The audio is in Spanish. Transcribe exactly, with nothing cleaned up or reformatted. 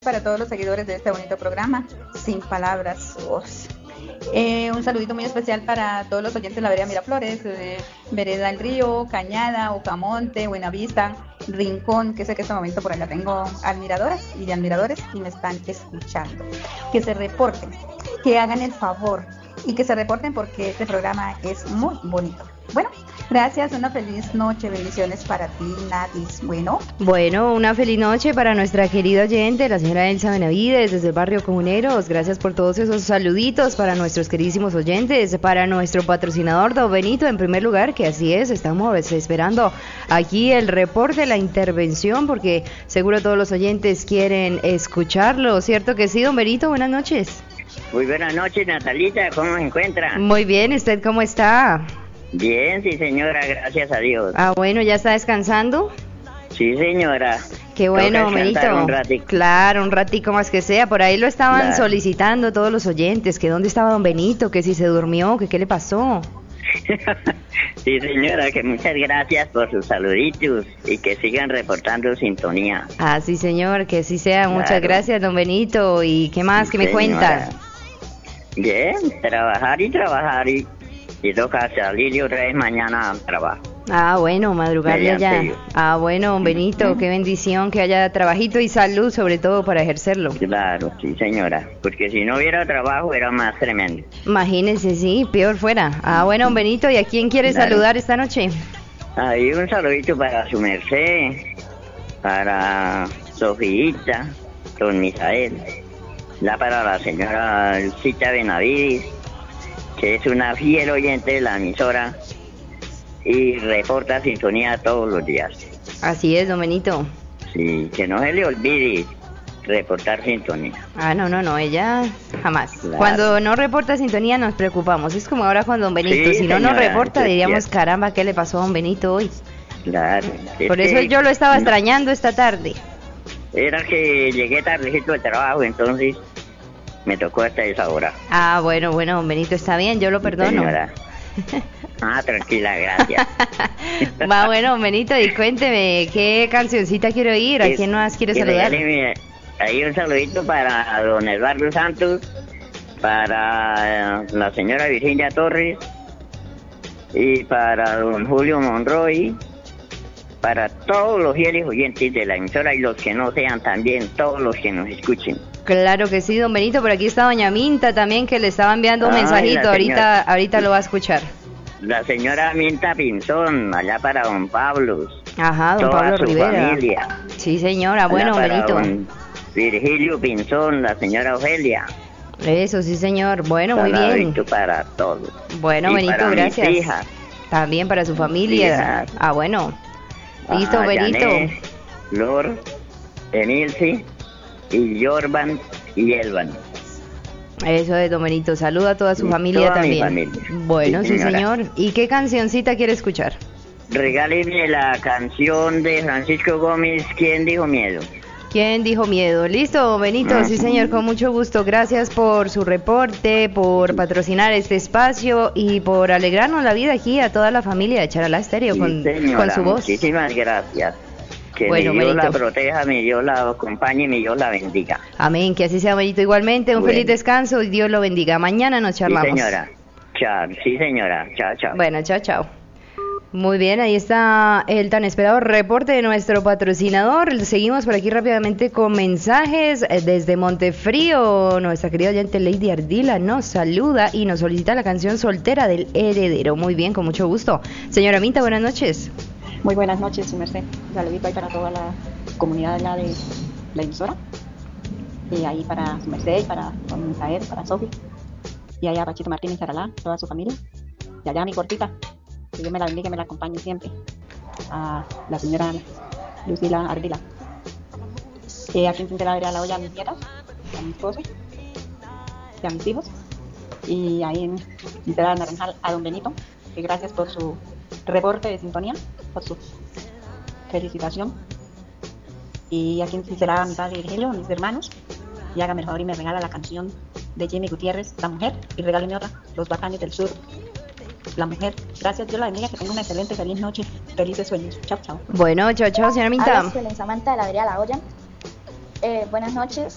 para todos los seguidores de este bonito programa, Sin Palabras. Oh. Eh, un saludito muy especial para todos los oyentes de la vereda Miraflores, eh, Vereda El Río, Cañada, Ocamonte, Buenavista, Rincón, que sé que en este momento por acá tengo admiradoras y de admiradores y me están escuchando. Que se reporten, que hagan el favor y que se reporten porque este programa es muy bonito. Bueno, gracias, una feliz noche, bendiciones para ti, Natis. Bueno. Bueno, una feliz noche para nuestra querida oyente, la señora Elsa Benavides, desde el barrio Comuneros. Gracias por todos esos saluditos para nuestros queridísimos oyentes, para nuestro patrocinador, Don Benito, en primer lugar, que así es, estamos esperando aquí el reporte, la intervención, porque seguro todos los oyentes quieren escucharlo, ¿cierto que sí, Don Benito? Buenas noches. Muy buenas noches, Natalita, ¿cómo se encuentra? Muy bien, ¿usted cómo está? Bien, sí señora, gracias a Dios. Ah, bueno, ¿ya está descansando? Sí señora. Qué bueno, Benito. Un ratico. Claro, un ratico más que sea. Por ahí lo estaban claro. solicitando todos los oyentes, que dónde estaba don Benito, que si se durmió, que qué le pasó. Sí señora, que muchas gracias por sus saluditos y que sigan reportando sintonía. Ah, sí señor, que sí sea. Claro. Muchas gracias, don Benito. ¿Y qué más? Sí, ¿Qué me cuenta? Bien, trabajar y trabajar y... Y toca salir y otra vez mañana al trabajo. Ah, bueno, madrugarle allá. Ah, bueno, don Benito, qué bendición que haya trabajito y salud, sobre todo para ejercerlo. Claro, sí, señora. Porque si no hubiera trabajo, era más tremendo. Imagínese, sí, peor fuera. Ah, bueno, don Benito, ¿y a quién quiere claro. saludar esta noche? Ahí un saludito para su merced, para Sofita, don Misael, la para la señora Elcita Benavides, que es una fiel oyente de la emisora y reporta sintonía todos los días. Así es, don Benito. Sí, que no se le olvide reportar sintonía. Ah, no, no, no, ella jamás. Claro. Cuando no reporta sintonía nos preocupamos. Es como ahora con don Benito. Sí, si no señora, nos reporta, diríamos, cierto. Caramba, ¿qué le pasó a don Benito hoy? Claro. Por eso yo lo estaba extrañando esta tarde. Era que llegué tardecito del trabajo, entonces... me tocó hasta esa hora. Ah, bueno, bueno, don Benito, está bien, yo lo perdono. Señora. Ah, tranquila, gracias. Va, bueno, don Benito, y cuénteme, ¿qué cancioncita quiero oír? ¿A quién más quiere saludar? Ahí un saludito para don Eduardo Santos, para la señora Virginia Torres, y para don Julio Monroy, para todos los fieles oyentes de la emisora y los que no sean también, todos los que nos escuchen. Claro que sí, don Benito, por aquí está doña Minta también, que le estaba enviando un Ay, mensajito, ahorita ahorita lo va a escuchar. La señora Minta Pinzón, allá para don Pablo. Ajá, don toda Pablo su Rivera. Familia. Sí, señora, bueno, allá para Benito. Don Virgilio Pinzón, la señora Ofelia. Eso, sí, señor, bueno, muy bien. Para todos. Bueno, y Benito, para gracias. Mis hijas. También para su familia. Hijas. Ah, bueno. Listo, ah, Benito. Janet, Lor, Emilce y Jorban y Elvan. Eso es, don Benito. Saluda a toda su y familia toda también. Mi familia. Bueno, sí, sí señor. ¿Y qué cancioncita quiere escuchar? Regáleme la canción de Francisco Gómez, ¿Quién dijo miedo? ¿Quién dijo miedo? Listo, don Benito, sí señor, con mucho gusto. Gracias por su reporte, por patrocinar este espacio y por alegrarnos la vida aquí a toda la familia de Charalá Estéreo sí, con, señora, con su voz. Muchísimas gracias. Que bueno, mi Dios Benito. la proteja, mi Dios la acompañe y mi Dios la bendiga. Amén, que así sea, Benito. Igualmente, un bueno. feliz descanso y Dios lo bendiga. Mañana nos charlamos. Sí, señora. Chao, sí, señora. Chao, chao. Bueno, chao, chao. Muy bien, ahí está el tan esperado reporte de nuestro patrocinador. Seguimos por aquí rápidamente con mensajes desde Montefrío. Nuestra querida oyente Lady Ardila nos saluda y nos solicita la canción Soltera del Heredero. Muy bien, con mucho gusto. Señora Minta, buenas noches. Muy buenas noches, su merced. Un saludito ahí para toda la comunidad de la, de la emisora. Y ahí para su merced, para don Misael, para Sofi. Y allá Pachito Martínez Charalá, toda su familia. Y allá mi cortita. Que Dios me la bendiga y me la acompañe siempre. A la señora Lucila Ardila. Eh, aquí en la vereda la olla a mis nietas, a mi esposo y a mis hijos. Y ahí en Central Naranjal a don Benito, que gracias por su reporte de sintonía, por su felicitación. Y aquí en Cincera a mi padre Virgilio, a mis hermanos. Y hágame el favor y me regala la canción de Jimmy Gutiérrez, La Mujer. Y regáleme otra, Los Bacanes del Sur, La Mujer. Gracias, Dios la bendiga, que tenga una excelente, feliz noche, felices sueños. Chao, chao. Bueno, chao, chao, señora Minta. Hola, Samantha de la vereda La Olla. Eh, buenas noches.